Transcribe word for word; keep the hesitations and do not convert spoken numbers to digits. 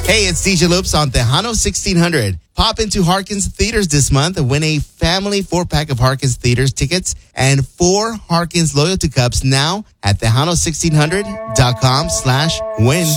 Hey, it's D J Loops on Tejano sixteen hundred. Pop into Harkins Theaters this month and win a family four-pack of Harkins Theaters tickets and four Harkins Loyalty Cups now at Tejano sixteen hundred dot com slash win.